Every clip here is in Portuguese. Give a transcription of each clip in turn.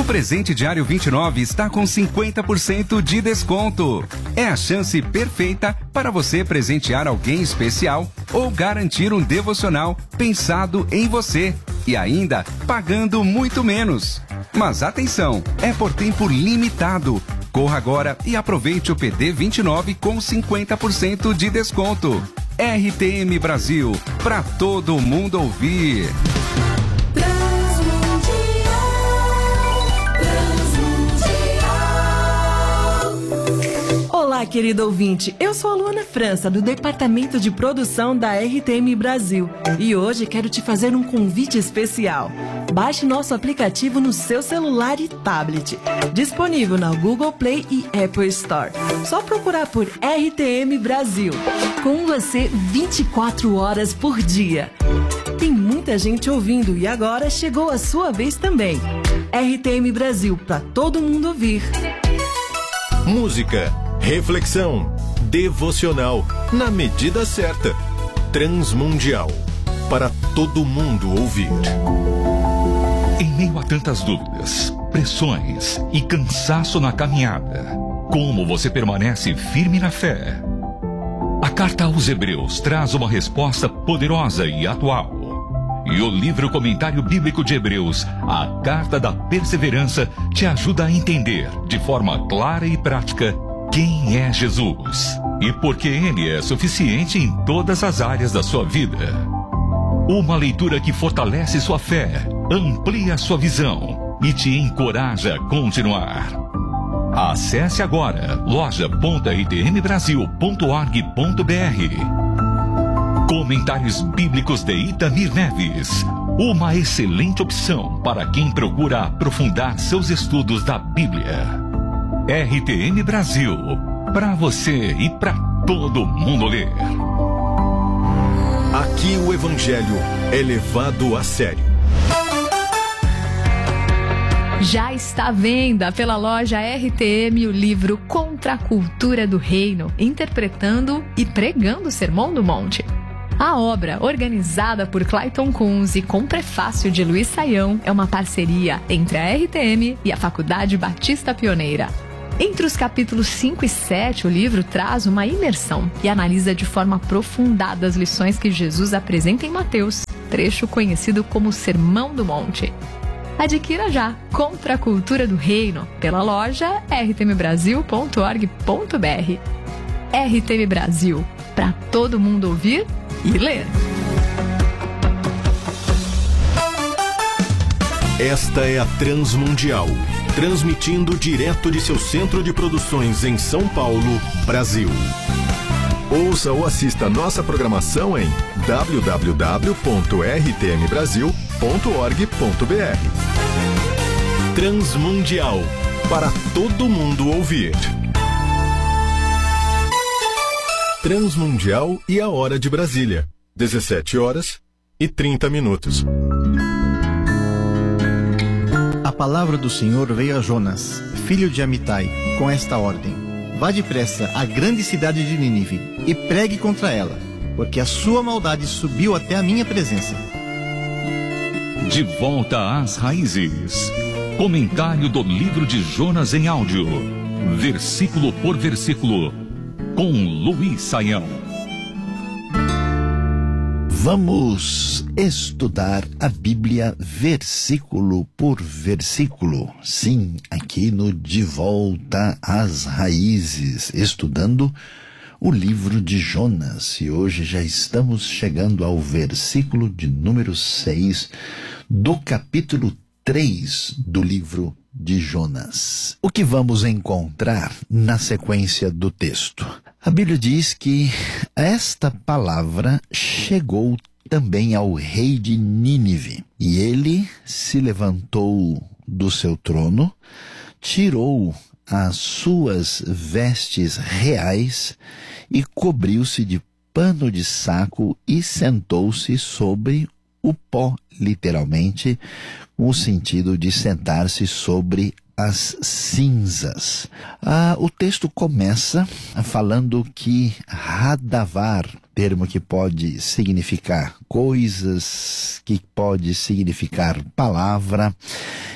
Presente Diário 29 está com 50% de desconto. É a chance perfeita para você presentear alguém especial ou garantir um devocional pensado em você e ainda pagando muito menos. Mas atenção, é por tempo limitado. Corra agora e aproveite o PD 29 com 50% de desconto. RTM Brasil, para todo mundo ouvir. Olá, querido ouvinte. Eu sou a Luana França, do Departamento de Produção da RTM Brasil. E hoje quero te fazer um convite especial. Baixe nosso aplicativo no seu celular e tablet. Disponível na Google Play e Apple Store. Só procurar por RTM Brasil. Com você 24 horas por dia. Tem muita gente ouvindo e agora chegou a sua vez também. RTM Brasil, para todo mundo ouvir. Música, reflexão, devocional, na medida certa. Transmundial, para todo mundo ouvir. Em meio a tantas dúvidas, pressões e cansaço na caminhada, como você permanece firme na fé? A carta aos Hebreus traz uma resposta poderosa e atual. E o livro Comentário Bíblico de Hebreus, a Carta da Perseverança, te ajuda a entender, de forma clara e prática, quem é Jesus e por que Ele é suficiente em todas as áreas da sua vida. Uma leitura que fortalece sua fé, amplia sua visão e te encoraja a continuar. Acesse agora loja.rtmbrasil.org.br. Comentários Bíblicos de Itamir Neves. Uma excelente opção para quem procura aprofundar seus estudos da Bíblia. RTM Brasil. Para você e para todo mundo ler. Aqui o Evangelho é levado a sério. Já está à venda pela loja RTM o livro Contra a Cultura do Reino, interpretando e pregando o Sermão do Monte. A obra, organizada por Clayton Kunz e com prefácio de Luiz Saião, é uma parceria entre a RTM e a Faculdade Batista Pioneira. Entre os capítulos 5 e 7, o livro traz uma imersão e analisa de forma aprofundada as lições que Jesus apresenta em Mateus, trecho conhecido como Sermão do Monte. Adquira já Contra a Cultura do Reino pela loja rtmbrasil.org.br. RTM Brasil, para todo mundo ouvir e ler. Esta é a Transmundial, transmitindo direto de seu centro de produções em São Paulo, Brasil. Ouça ou assista nossa programação em www.rtmbrasil.org.br. Transmundial, para todo mundo ouvir. Transmundial e a hora de Brasília, 17h30. A palavra do Senhor veio a Jonas, filho de Amitai, com esta ordem: vá depressa à grande cidade de Nínive e pregue contra ela, porque a sua maldade subiu até a minha presença. De volta às raízes. Comentário do livro de Jonas em áudio, versículo por versículo, com Luiz Saião. Vamos estudar a Bíblia versículo por versículo. Sim, aqui no De Volta às Raízes, estudando o livro de Jonas. E hoje já estamos chegando ao versículo de número 6 do capítulo 3 do livro de Jonas. O que vamos encontrar na sequência do texto? A Bíblia diz que esta palavra chegou também ao rei de Nínive, e ele se levantou do seu trono, tirou as suas vestes reais e cobriu-se de pano de saco e sentou-se sobre o pó, literalmente, com o sentido de sentar-se sobre as cinzas. O texto começa falando que Radavar, termo que pode significar coisas, que pode significar palavra,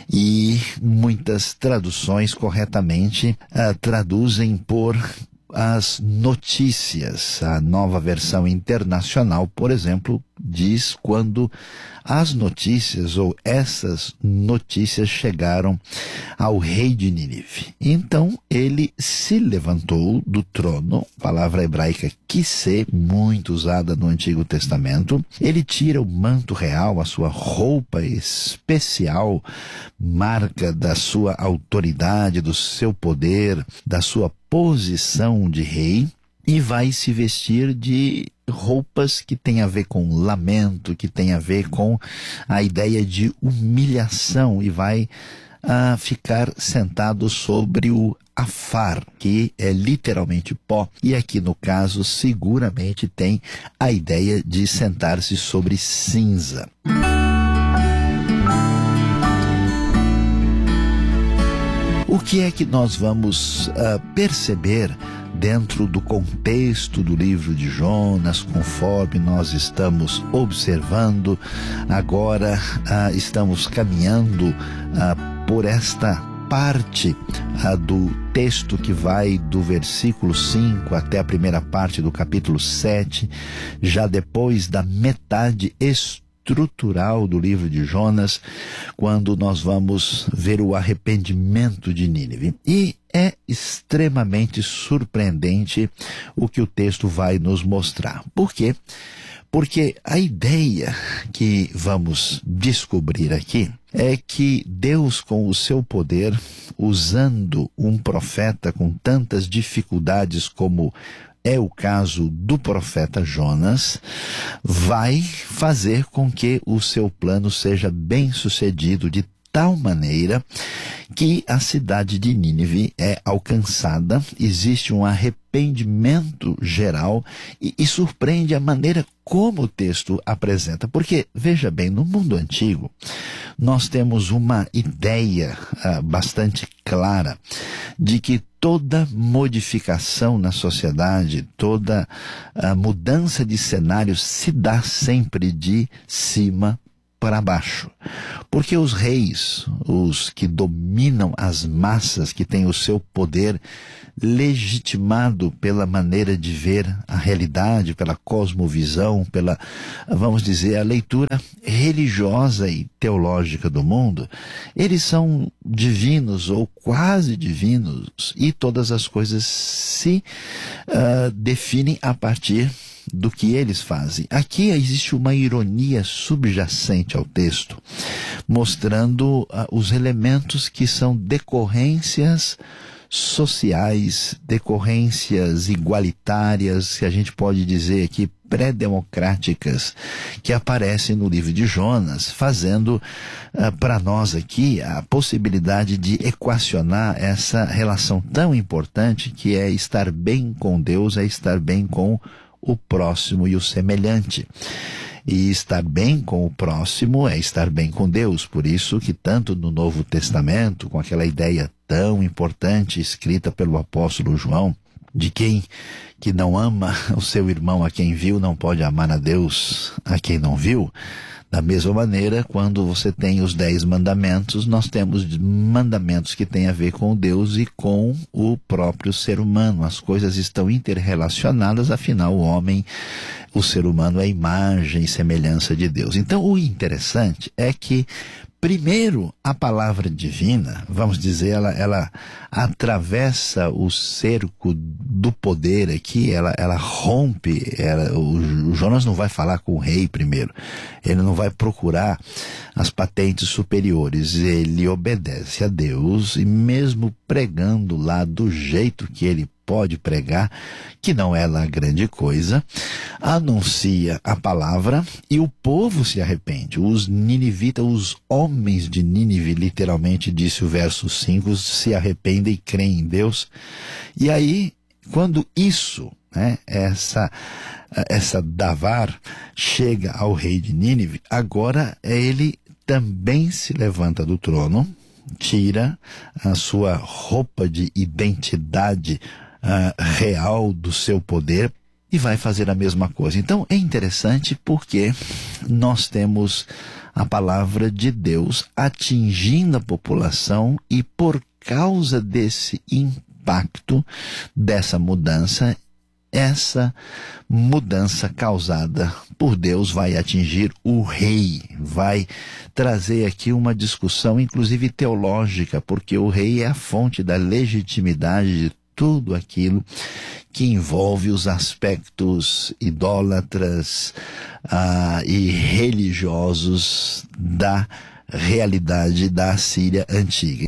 E muitas traduções corretamente traduzem por as notícias. A Nova Versão Internacional, por exemplo, diz quando as notícias ou essas notícias chegaram ao rei de Nínive. Então ele se levantou do trono, palavra hebraica kissê, muito usada no Antigo Testamento. Ele tira o manto real, a sua roupa especial, marca da sua autoridade, do seu poder, da sua posição de rei, e vai se vestir de roupas que tem a ver com lamento, que tem a ver com a ideia de humilhação, e vai ficar sentado sobre o afar, que é literalmente pó, e aqui no caso seguramente tem a ideia de sentar-se sobre cinza. O que é que nós vamos perceber dentro do contexto do livro de Jonas, conforme nós estamos observando? Agora estamos caminhando por esta parte do texto que vai do versículo 5 até a primeira parte do capítulo 7, já depois da metade estrutural do livro de Jonas, quando nós vamos ver o arrependimento de Nínive. E é extremamente surpreendente o que o texto vai nos mostrar. Por quê? Porque a ideia que vamos descobrir aqui é que Deus, com o seu poder, usando um profeta com tantas dificuldades como é o caso do profeta Jonas, vai fazer com que o seu plano seja bem sucedido de tal maneira que a cidade de Nínive é alcançada, existe um arrependimento geral e surpreende a maneira como o texto apresenta. Porque, veja bem, no mundo antigo, nós temos uma ideia bastante clara de que toda modificação na sociedade, toda mudança de cenário se dá sempre de cima para baixo. Porque os reis, os que dominam as massas, que têm o seu poder legitimado pela maneira de ver a realidade, pela cosmovisão, pela, vamos dizer, a leitura religiosa e teológica do mundo, eles são divinos ou quase divinos, e todas as coisas se definem a partir do que eles fazem. Aqui existe uma ironia subjacente ao texto, mostrando os elementos que são decorrências sociais, decorrências igualitárias, que a gente pode dizer aqui pré-democráticas, que aparecem no livro de Jonas, fazendo para nós aqui a possibilidade de equacionar essa relação tão importante que é estar bem com Deus, é estar bem com o próximo e o semelhante. E estar bem com o próximo é estar bem com Deus. Por isso que tanto no Novo Testamento, com aquela ideia tão importante escrita pelo apóstolo João, de quem que não ama o seu irmão a quem viu, não pode amar a Deus a quem não viu. Da mesma maneira, quando você tem os 10 mandamentos, nós temos mandamentos que têm a ver com Deus e com o próprio ser humano. As coisas estão interrelacionadas, afinal o homem, o ser humano é a imagem e semelhança de Deus. Então o interessante é que primeiro, a palavra divina, vamos dizer, ela atravessa o cerco do poder aqui, ela rompe, o Jonas não vai falar com o rei primeiro, ele não vai procurar as patentes superiores, ele obedece a Deus e mesmo pregando lá do jeito que ele pode pregar, que não é lá grande coisa, anuncia a palavra e o povo se arrepende. Os ninivitas, os homens de Nínive, literalmente disse o verso 5, se arrependem e creem em Deus. E aí, quando isso, essa davar chega ao rei de Nínive, agora ele também se levanta do trono, tira a sua roupa de identidade real do seu poder e vai fazer a mesma coisa. Então é interessante porque nós temos a palavra de Deus atingindo a população, e por causa desse impacto, dessa mudança, essa mudança causada por Deus vai atingir o rei, vai trazer aqui uma discussão, inclusive teológica, porque o rei é a fonte da legitimidade de tudo aquilo que envolve os aspectos idólatras e religiosos da realidade da Síria antiga.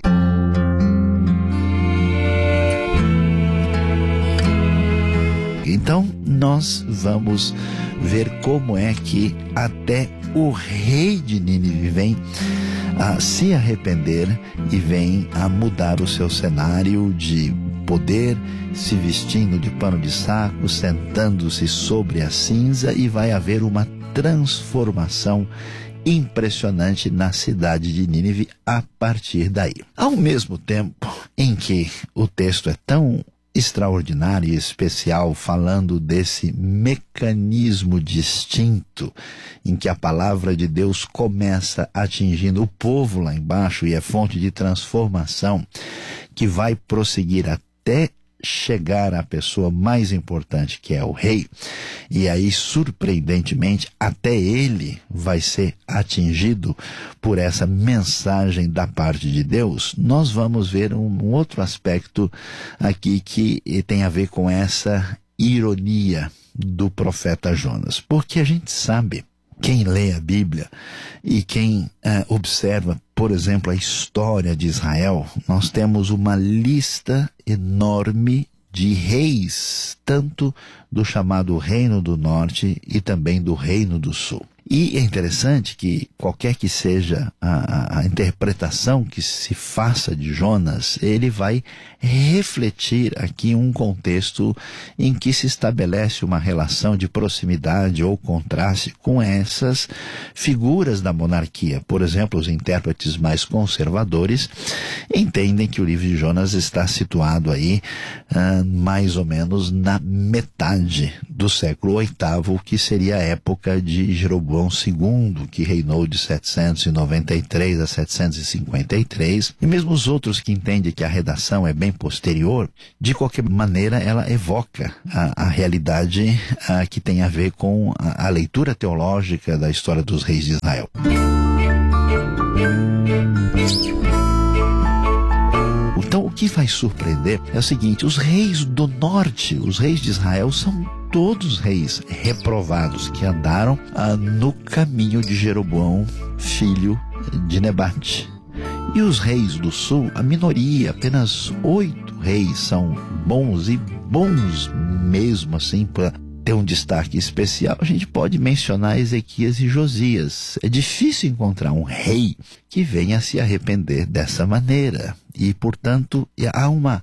Então, nós vamos ver como é que até o rei de Nínive vem a se arrepender e vem a mudar o seu cenário de poder, se vestindo de pano de saco, sentando-se sobre a cinza, e vai haver uma transformação impressionante na cidade de Nínive a partir daí. Ao mesmo tempo em que o texto é tão extraordinário e especial, falando desse mecanismo distinto em que a palavra de Deus começa atingindo o povo lá embaixo e é fonte de transformação que vai prosseguir até chegar à pessoa mais importante, que é o rei, e aí, surpreendentemente, até ele vai ser atingido por essa mensagem da parte de Deus. Nós vamos ver um outro aspecto aqui que tem a ver com essa ironia do profeta Jonas, porque a gente sabe, quem lê a Bíblia e quem observa, por exemplo, a história de Israel, nós temos uma lista enorme de reis, tanto do chamado Reino do Norte e também do Reino do Sul. E é interessante que qualquer que seja a interpretação que se faça de Jonas, ele vai refletir aqui um contexto em que se estabelece uma relação de proximidade ou contraste com essas figuras da monarquia. Por exemplo, os intérpretes mais conservadores entendem que o livro de Jonas está situado aí mais ou menos na metade do século VIII, que seria a época de Jeroboão II, que reinou de 793 a 753, e mesmo os outros que entendem que a redação é bem posterior, de qualquer maneira ela evoca a realidade que tem a ver com a leitura teológica da história dos reis de Israel. Então, o que vai surpreender é o seguinte: os reis do norte, os reis de Israel, são todos reis reprovados que andaram no caminho de Jeroboão, filho de Nebate. E os reis do sul, a minoria, apenas 8 reis são bons, e bons mesmo assim, para ter um destaque especial. A gente pode mencionar Ezequias e Josias. É difícil encontrar um rei que venha se arrepender dessa maneira. E, portanto, há uma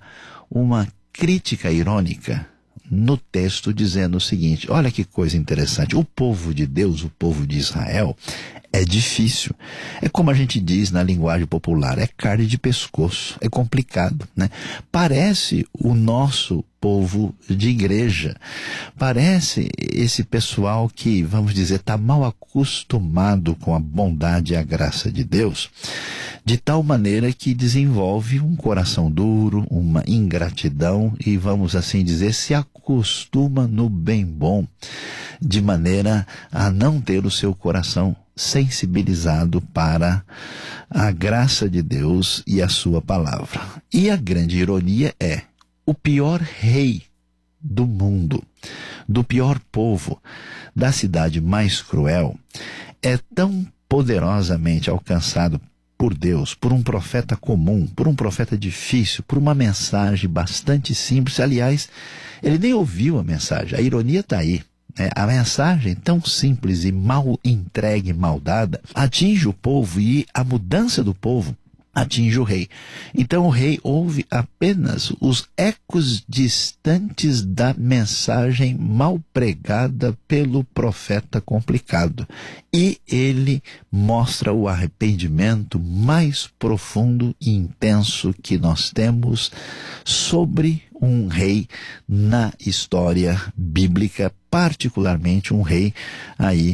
crítica irônica no texto dizendo o seguinte: olha que coisa interessante, o povo de Deus, o povo de Israel, é difícil. É como a gente diz na linguagem popular, é carne de pescoço, é complicado, né? Parece o nosso povo de igreja, parece esse pessoal que, vamos dizer, está mal acostumado com a bondade e a graça de Deus, de tal maneira que desenvolve um coração duro, uma ingratidão e, vamos assim dizer, se acostuma no bem bom, de maneira a não ter o seu coração sensibilizado para a graça de Deus e a sua palavra. E a grande ironia é: o pior rei do mundo, do pior povo, da cidade mais cruel, é tão poderosamente alcançado por Deus, por um profeta comum, por um profeta difícil, por uma mensagem bastante simples. Aliás, ele nem ouviu a mensagem, a ironia está aí. A mensagem tão simples e mal entregue, mal dada, atinge o povo, e a mudança do povo atinge o rei. Então o rei ouve apenas os ecos distantes da mensagem mal pregada pelo profeta complicado. E ele mostra o arrependimento mais profundo e intenso que nós temos sobre um rei na história bíblica, particularmente um rei aí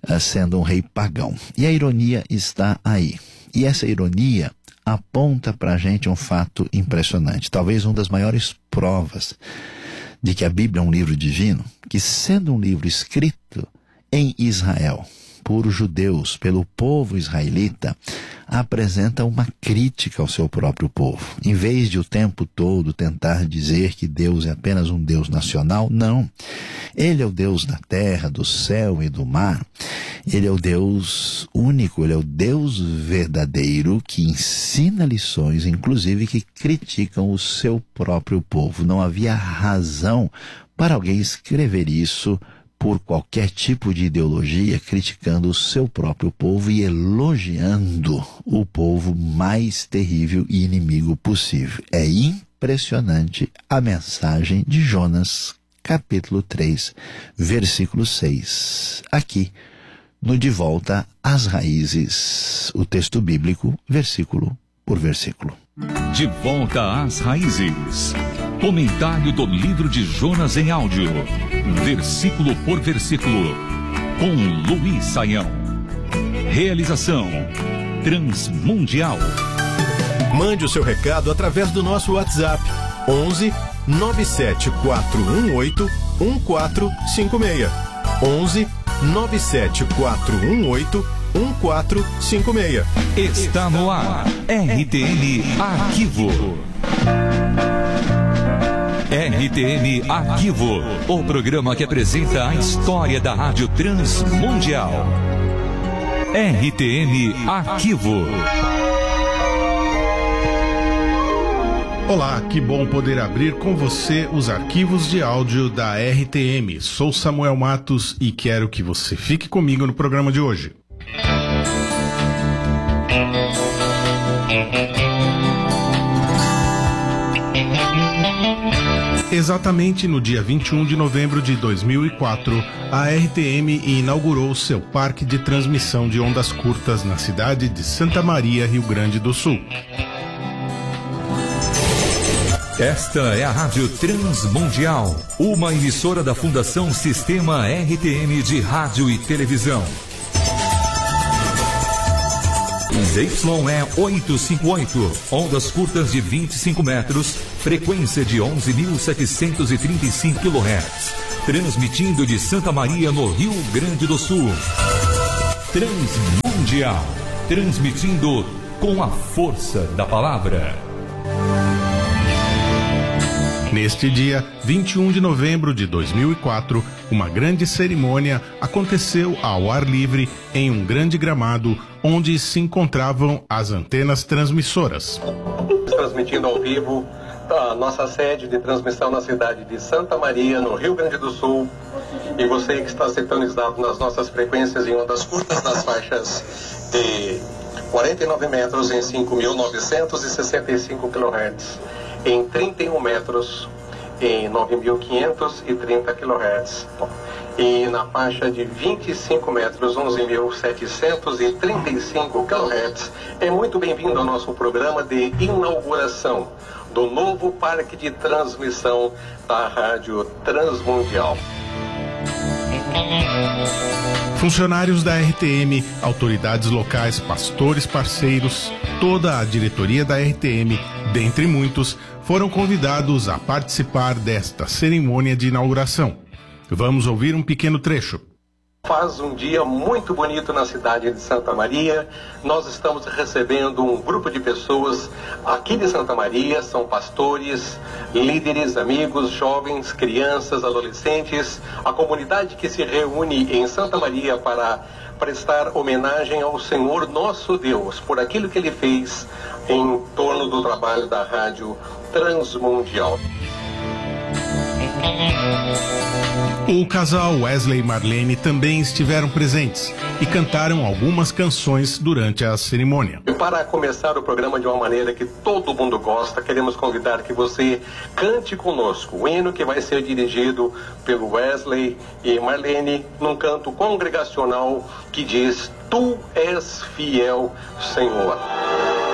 sendo um rei pagão. E a ironia está aí. E essa ironia aponta para a gente um fato impressionante, talvez uma das maiores provas de que a Bíblia é um livro divino, que sendo um livro escrito em Israel, por judeus, pelo povo israelita, apresenta uma crítica ao seu próprio povo. Em vez de o tempo todo tentar dizer que Deus é apenas um Deus nacional, não. Ele é o Deus da terra, do céu e do mar. Ele é o Deus único, ele é o Deus verdadeiro que ensina lições, inclusive que criticam o seu próprio povo. Não havia razão para alguém escrever isso por qualquer tipo de ideologia, criticando o seu próprio povo e elogiando o povo mais terrível e inimigo possível. É impressionante a mensagem de Jonas, capítulo 3, versículo 6. Aqui, no De Volta às Raízes, o texto bíblico, versículo por versículo. De Volta às Raízes. Comentário do livro de Jonas em áudio, versículo por versículo, com Luiz Saião. Realização Transmundial. Mande o seu recado através do nosso WhatsApp 11 97418 1456. 11 97418 1456. Está no ar RTM Arquivo. RTM Arquivo, o programa que apresenta a história da Rádio Transmundial. RTM Arquivo. Olá, que bom poder abrir com você os arquivos de áudio da RTM. Sou Samuel Matos e quero que você fique comigo no programa de hoje. Exatamente no dia 21 de novembro de 2004, a RTM inaugurou seu parque de transmissão de ondas curtas na cidade de Santa Maria, Rio Grande do Sul. Esta é a Rádio Transmundial, uma emissora da Fundação Sistema RTM de Rádio e Televisão. ZYE 858, ondas curtas de 25 metros, frequência de 11.735 kHz, transmitindo de Santa Maria, no Rio Grande do Sul. Transmundial, transmitindo com a força da palavra. Neste dia, 21 de novembro de 2004, uma grande cerimônia aconteceu ao ar livre em um grande gramado onde se encontravam as antenas transmissoras. Transmitindo ao vivo da nossa sede de transmissão na cidade de Santa Maria, no Rio Grande do Sul. E você que está sintonizado nas nossas frequências em ondas curtas nas faixas de 49 metros em 5.965 kHz. Em 31 metros em 9.530 kHz e na faixa de 25 metros 11.735 kHz. É muito bem-vindo ao nosso programa de inauguração do novo parque de transmissão da Rádio Transmundial. Funcionários da RTM, autoridades locais, pastores parceiros, toda a diretoria da RTM, dentre muitos, foram convidados a participar desta cerimônia de inauguração. Vamos ouvir um pequeno trecho. Faz um dia muito bonito na cidade de Santa Maria. Nós estamos recebendo um grupo de pessoas aqui de Santa Maria, são pastores, líderes, amigos, jovens, crianças, adolescentes, a comunidade que se reúne em Santa Maria para prestar homenagem ao Senhor nosso Deus, por aquilo que Ele fez em torno do trabalho da Rádio Transmundial. O casal Wesley e Marlene também estiveram presentes e cantaram algumas canções durante a cerimônia. E para começar o programa de uma maneira que todo mundo gosta, queremos convidar que você cante conosco o hino que vai ser dirigido pelo Wesley e Marlene num canto congregacional que diz: Tu és fiel, Senhor.